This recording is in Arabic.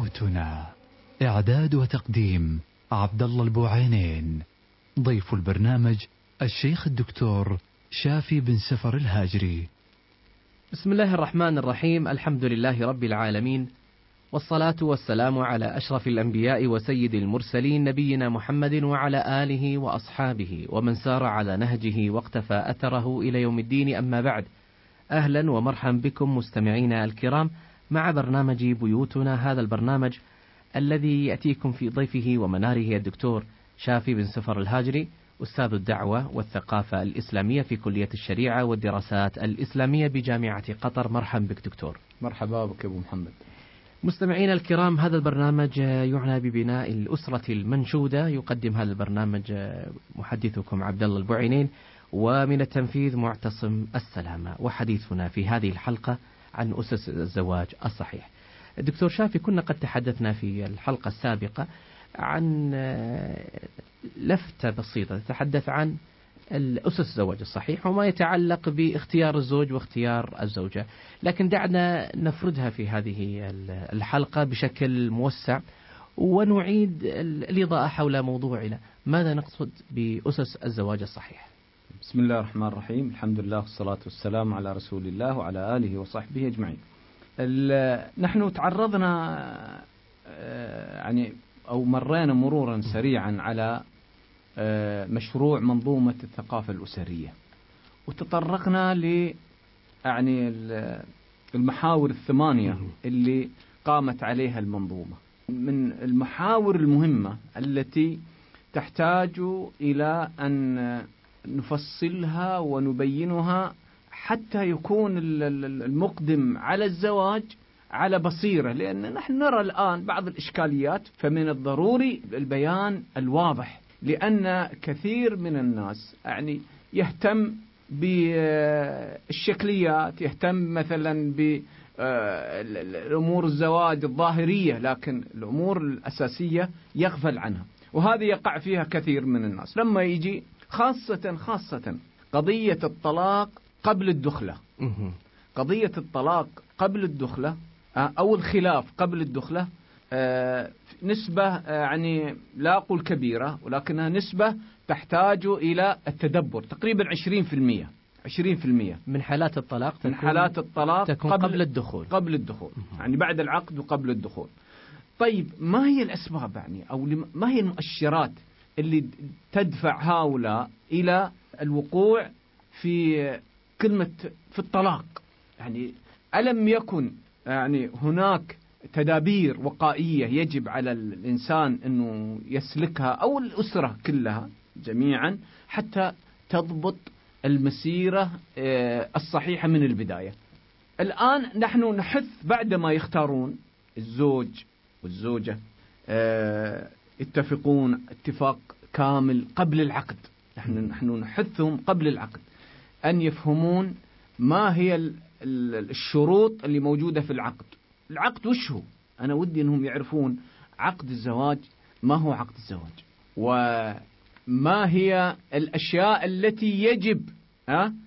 بيوتنا. إعداد وتقديم عبد الله البوعينين. ضيف البرنامج الشيخ الدكتور شافي بن سفر الهاجري. بسم الله الرحمن الرحيم. الحمد لله رب العالمين، والصلاة والسلام على أشرف الأنبياء وسيد المرسلين نبينا محمد وعلى آله وأصحابه ومن سار على نهجه واقتفى أثره إلى يوم الدين. أما بعد، أهلا ومرحبا بكم مستمعينا الكرام مع برنامج بيوتنا، هذا البرنامج الذي يأتيكم في ضيفه ومناره الدكتور شافي بن سفر الهاجري، أستاذ الدعوة والثقافة الإسلامية في كلية الشريعة والدراسات الإسلامية بجامعة قطر. مرحبا بك دكتور. مرحبا بك أبو محمد. مستمعينا الكرام، هذا البرنامج يعنى ببناء الأسرة المنشودة. يقدم هذا البرنامج محدثكم عبد الله البوعينين، ومن التنفيذ معتصم السلامة. وحديثنا في هذه الحلقة عن أسس الزواج الصحيح. الدكتور شافي، كنا قد تحدثنا في الحلقة السابقة عن لفتة بسيطة تتحدث عن الأسس الزواج الصحيح وما يتعلق باختيار الزوج واختيار الزوجة، لكن دعنا نفردها في هذه الحلقة بشكل موسع ونعيد الإضاءة حول موضوعنا. ماذا نقصد بأسس الزواج الصحيح؟ بسم الله الرحمن الرحيم. الحمد لله والصلاة والسلام على رسول الله وعلى آله وصحبه أجمعين. نحن تعرضنا أو مرينا مرورا سريعا على مشروع منظومة الثقافة الأسرية، وتطرقنا ل المحاور الثمانية اللي قامت عليها المنظومة. من المحاور المهمة التي تحتاج إلى أن نفصلها ونبينها حتى يكون المقدم على الزواج على بصيرة، لأن نحن نرى الآن بعض الإشكاليات، فمن الضروري البيان الواضح، لأن كثير من الناس يهتم بالشكليات، يهتم مثلا بأمور الزواج الظاهرية، لكن الأمور الأساسية يغفل عنها، وهذه يقع فيها كثير من الناس لما يجي خاصة قضية الطلاق قبل الدخلة. قضية الطلاق قبل الدخلة أو الخلاف قبل الدخلة نسبة لا أقول كبيرة، ولكنها نسبة تحتاج إلى التدبر. تقريبا 20% من حالات الطلاق تكون قبل الدخول. بعد العقد وقبل الدخول. طيب، ما هي الأسباب أو ما هي المؤشرات اللي تدفع هؤلاء إلى الوقوع في في الطلاق؟ ألم يكن هناك تدابير وقائية يجب على الإنسان أنه يسلكها أو الأسرة كلها جميعا حتى تضبط المسيرة الصحيحة من البداية؟ الآن نحن نحث بعدما يختارون الزوج والزوجة يتفقون اتفاق كامل قبل العقد. نحن نحثهم قبل العقد أن يفهمون ما هي الشروط اللي موجودة في العقد. العقد وش هو؟ أنا ودي أنهم يعرفون عقد الزواج، ما هو عقد الزواج، وما هي الأشياء التي يجب